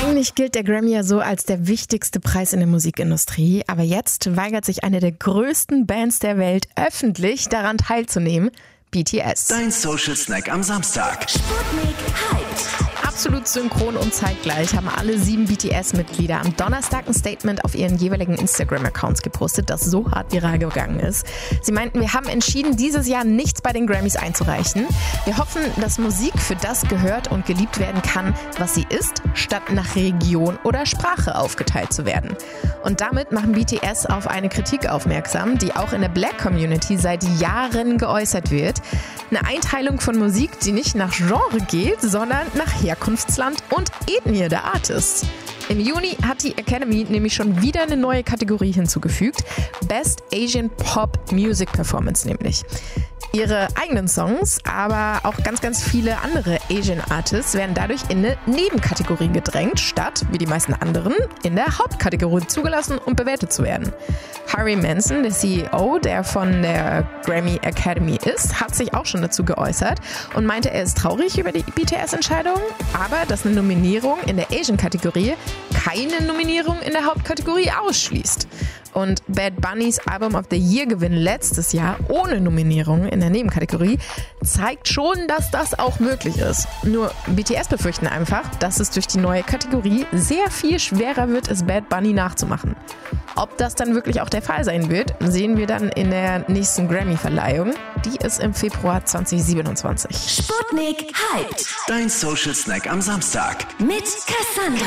Eigentlich gilt der Grammy ja so als der wichtigste Preis in der Musikindustrie, aber jetzt weigert sich eine der größten Bands der Welt öffentlich daran teilzunehmen, BTS. Dein Social Snack am Samstag. Sputnik Hyped. Absolut synchron und zeitgleich haben alle 7 BTS-Mitglieder am Donnerstag ein Statement auf ihren jeweiligen Instagram-Accounts gepostet, das so hart viral gegangen ist. Sie meinten, wir haben entschieden, dieses Jahr nichts bei den Grammys einzureichen. Wir hoffen, dass Musik für das gehört und geliebt werden kann, was sie ist, statt nach Region oder Sprache aufgeteilt zu werden. Und damit machen BTS auf eine Kritik aufmerksam, die auch in der Black Community seit Jahren geäußert wird. Eine Einteilung von Musik, die nicht nach Genre geht, sondern nach Herkunftsland und Ethnie der Artists. Im Juni hat die Academy nämlich schon wieder eine neue Kategorie hinzugefügt, Best Asian Pop Music Performance nämlich. Ihre eigenen Songs, aber auch ganz viele andere Asian Artists werden dadurch in eine Nebenkategorie gedrängt, statt, wie die meisten anderen, in der Hauptkategorie zugelassen und bewertet zu werden. Harry Manson, der CEO, der von der Grammy Academy ist, hat sich auch schon dazu geäußert und meinte, er ist traurig über die BTS-Entscheidung, aber dass eine Nominierung in der Asian-Kategorie keine Nominierung in der Hauptkategorie ausschließt. Und Bad Bunnys Album of the Year-Gewinn letztes Jahr ohne Nominierung in der Nebenkategorie zeigt schon, dass das auch möglich ist. Nur BTS befürchten einfach, dass es durch die neue Kategorie sehr viel schwerer wird, es Bad Bunny nachzumachen. Ob das dann wirklich auch der Fall sein wird, sehen wir dann in der nächsten Grammy-Verleihung. Die ist im Februar 2027. Sputnik Hyped. Dein Social Snack am Samstag. Mit Cassandra.